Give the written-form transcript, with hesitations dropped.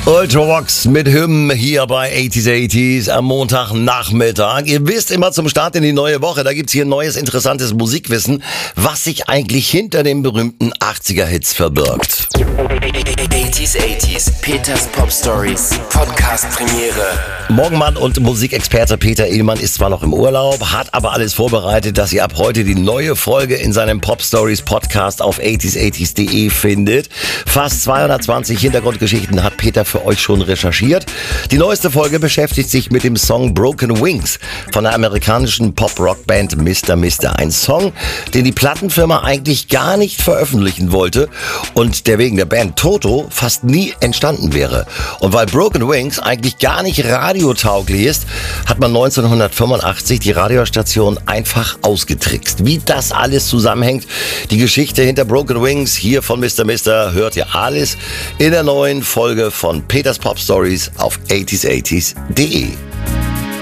Ultravox mit Hymnen hier bei 80s am Montagnachmittag. Ihr wisst immer zum Start in die neue Woche, da gibt's hier neues interessantes Musikwissen, was sich eigentlich hinter den berühmten 80er-Hits verbirgt. 80s, Peters Pop Stories, Podcast Premiere. Morgenmann und Musikexperte Peter Ehlmann ist zwar noch im Urlaub, hat aber alles vorbereitet, dass ihr ab heute die neue Folge in seinem Pop Stories Podcast auf 80s.de findet. Fast 220 Hintergrundgeschichten hat Peter für euch schon recherchiert. Die neueste Folge beschäftigt sich mit dem Song Broken Wings von der amerikanischen Pop-Rock-Band Mr. Mister. Ein Song, den die Plattenfirma eigentlich gar nicht veröffentlichen wollte und der wegen der Band Toto fast nie entstanden wäre. Und weil Broken Wings eigentlich gar nicht radiotauglich ist, hat man 1985 die Radiostation einfach ausgetrickst. Wie das alles zusammenhängt, die Geschichte hinter Broken Wings hier von Mr. Mister, hört ihr alles in der neuen Folge von Peters Pop Stories auf 80s.de.